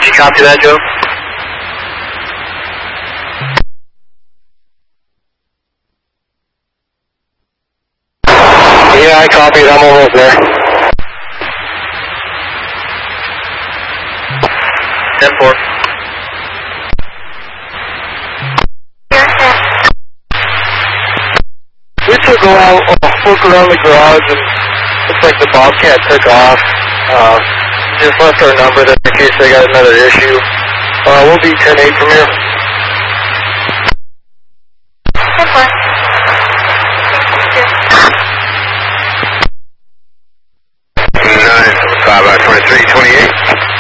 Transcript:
Did you copy that, Joe? Yeah, I copied. I'm almost there. 10-4. We took a look around the garage and looks like the Bobcat took off. Just left our number there in case they got another issue. We'll be 10-8 from here. 10-4. 9-5 by 23-28.